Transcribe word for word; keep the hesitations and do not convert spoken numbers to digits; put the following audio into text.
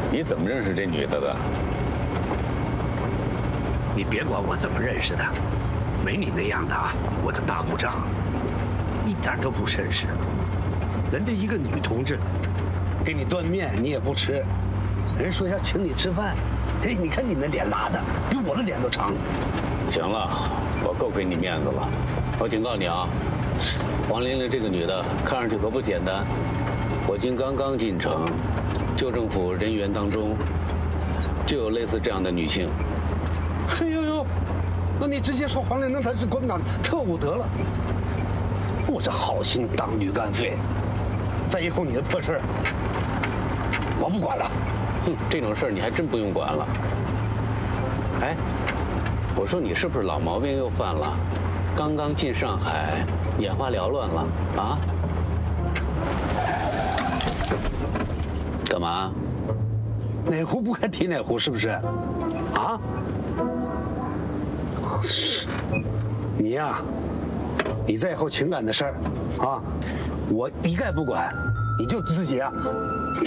你怎么认识这女的的？ 你别管我怎么认识的，没你那样的啊！我的大姑丈一点都不绅士，人家一个女同志，给你端面你也不吃，人说要请你吃饭，嘿，你看你那脸拉的比我的脸都长。 行了，我够给你面子了。我警告你啊，王玲玲这个女的看上去可不简单。我军刚刚进城，旧政府人员当中就有类似这样的女性。 哎呦呦，那你直接说黄玲玲她是国民党特务得了。我这好心当女干废，再以后你的破事我不管了。 哼，这种事儿你还真不用管了。哎，我说你是不是老毛病又犯了？刚刚进上海，眼花缭乱了啊？干嘛？ 哪壶不该提哪壶，是不是？啊？你呀，你再以后情感的事儿，啊，我一概不管，你就自己啊。